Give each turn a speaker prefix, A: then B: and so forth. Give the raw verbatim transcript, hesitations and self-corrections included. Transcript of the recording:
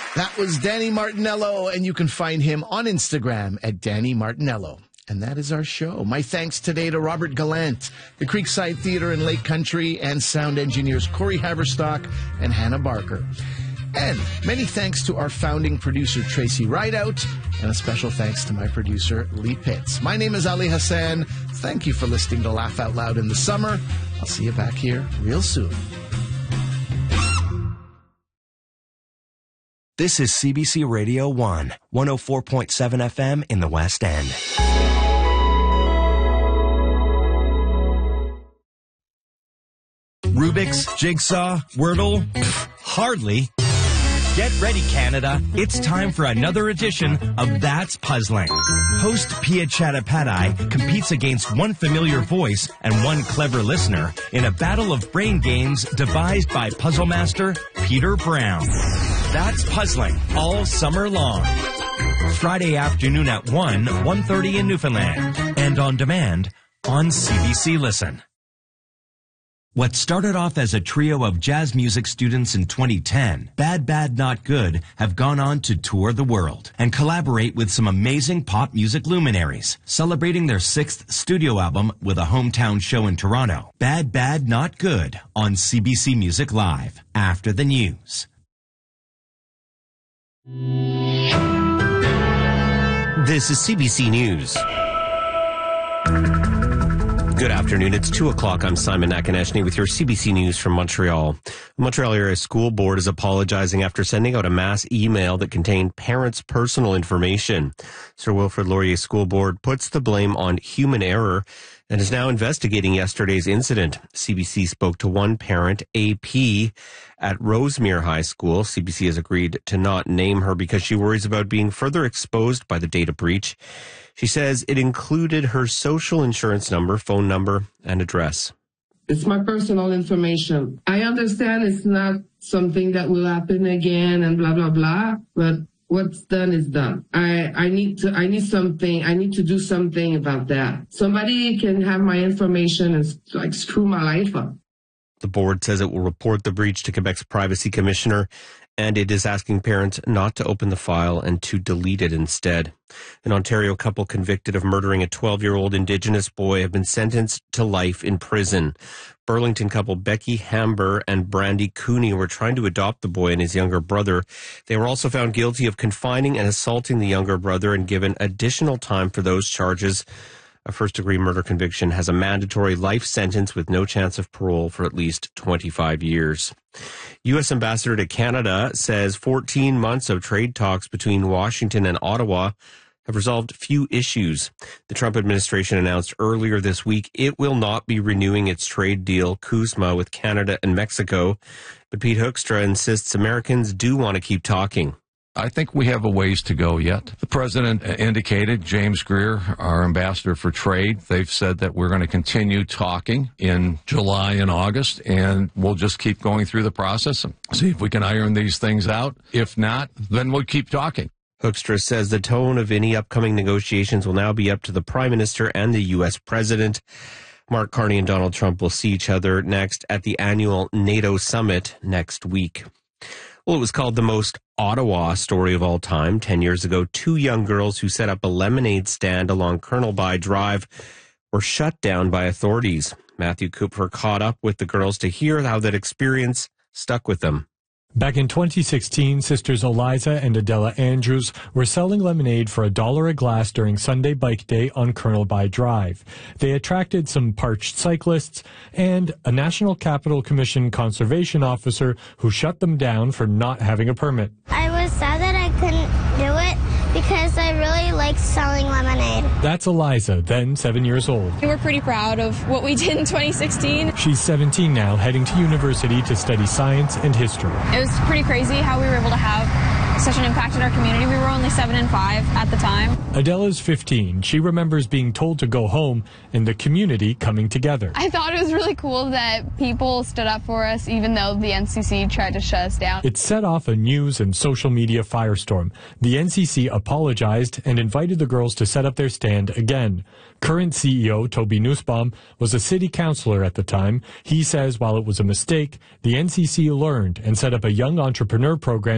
A: That was Danny Martinello, and you can find him on Instagram at Danny Martinello. And that is our show. My thanks today to Robert Gallant, the Creekside Theater in Lake Country, and sound engineers Corey Haverstock and Hannah Barker. And many thanks to our founding producer, Tracy Rideout, and a special thanks to my producer, Lee Pitts. My name is Ali Hassan. Thank you for listening to Laugh Out Loud in the summer. I'll see you back here real soon.
B: This is C B C Radio one, one oh four point seven F M in the West End. Rubik's, Jigsaw, Wordle? Hardly. Get ready, Canada. It's time for another edition of That's Puzzling. Host Pia Chattopadhyay competes against one familiar voice and one clever listener in a battle of brain games devised by puzzle master Peter Brown. That's Puzzling all summer long. Friday afternoon at one, one thirty in Newfoundland. And on demand on C B C Listen. What started off as a trio of jazz music students in twenty ten, Bad Bad Not Good, have gone on to tour the world and collaborate with some amazing pop music luminaries, celebrating their sixth studio album with a hometown show in Toronto. Bad Bad Not Good on C B C Music Live, after the news.
C: This is C B C News. Good afternoon. It's two o'clock. I'm Simon Nakaneshny with your C B C News from Montreal. The Montreal Area School Board is apologizing after sending out a mass email that contained parents' personal information. Sir Wilfrid Laurier School Board puts the blame on human error and is now investigating yesterday's incident. C B C spoke to one parent, A P, at Rosemere High School. C B C has agreed to not name her because she worries about being further exposed by the data breach. She says it included her social insurance number, phone number, and address.
D: It's my personal information. I understand it's not something that will happen again and blah, blah, blah, but what's done is done. I, I need to, I need something, I need to do something about that. Somebody can have my information and like screw my life up.
C: The board says it will report the breach to Quebec's privacy commissioner, and it is asking parents not to open the file and to delete it instead. An Ontario couple convicted of murdering a twelve-year-old Indigenous boy have been sentenced to life in prison. Burlington couple Becky Hamber and Brandy Cooney were trying to adopt the boy and his younger brother. They were also found guilty of confining and assaulting the younger brother and given additional time for those charges. A first-degree murder conviction has a mandatory life sentence with no chance of parole for at least twenty-five years. U S Ambassador to Canada says fourteen months of trade talks between Washington and Ottawa have resolved few issues. The Trump administration announced earlier this week it will not be renewing its trade deal, CUSMA, with Canada and Mexico. But Pete Hoekstra insists Americans do want to keep talking.
E: I think we have a ways to go yet. The president indicated, James Greer, our ambassador for trade, they've said that we're going to continue talking in July and August, and we'll just keep going through the process and see if we can iron these things out. If not, then we'll keep talking.
C: Hoekstra says the tone of any upcoming negotiations will now be up to the Prime Minister and the U S President. Mark Carney and Donald Trump will see each other next at the annual NATO summit next week. Well, it was called the most Ottawa story of all time. Ten years ago, two young girls who set up a lemonade stand along Colonel By Drive were shut down by authorities. Matthew Cooper caught up with the girls to hear how that experience stuck with them.
F: Back in twenty sixteen, sisters Eliza and Adela Andrews were selling lemonade for a dollar a glass during Sunday Bike Day on Colonel By Drive. They attracted some parched cyclists and a National Capital Commission conservation officer who shut them down for not having a permit.
G: I was sad that I couldn't do it because I really like selling lemonade.
F: That's Eliza, then seven years old.
H: We're pretty proud of what we did in twenty sixteen.
F: She's seventeen now, heading to university to study science and history.
H: It was pretty crazy how we were able to have such an impact in our community. We were only seven and five at the time.
F: Adela's fifteen. She remembers being told to go home and the community coming together.
H: I thought it was really cool that people stood up for us even though the N C C tried to shut us down.
F: It set off a news and social media firestorm. The N C C apologized and invited the girls to set up their stand again. Current C E O Toby Nussbaum was a city councillor at the time. He says while it was a mistake, the N C C learned and set up a young entrepreneur program